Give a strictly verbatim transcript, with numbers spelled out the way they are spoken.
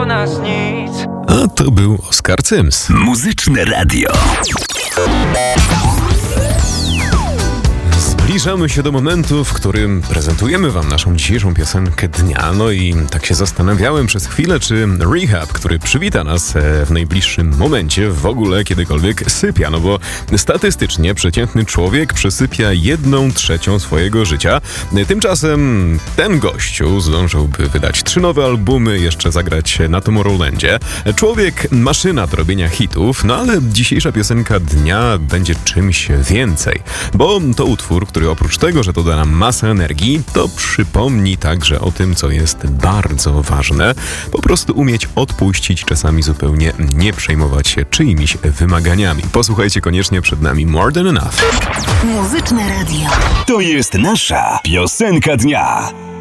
nas nic. A to był Oskar Cyms. Muzyczne radio. Zbliżamy się do momentu, w którym prezentujemy wam naszą dzisiejszą piosenkę dnia. No i tak się zastanawiałem przez chwilę, czy Rehab, który przywita nas w najbliższym momencie, w ogóle kiedykolwiek sypia. No bo statystycznie przeciętny człowiek przesypia jedną trzecią swojego życia. Tymczasem ten gościu zdążyłby wydać trzy nowe albumy, jeszcze zagrać na Tomorrowlandzie. Człowiek maszyna do robienia hitów, no ale dzisiejsza piosenka dnia będzie czymś więcej. Bo to utwór, który oprócz tego, że to da nam masę energii, to przypomni także o tym, co jest bardzo ważne. Po prostu umieć odpuścić, czasami zupełnie nie przejmować się czyimiś wymaganiami. Posłuchajcie koniecznie, przed nami More Than Enough. Muzyczne radio. To jest nasza piosenka dnia.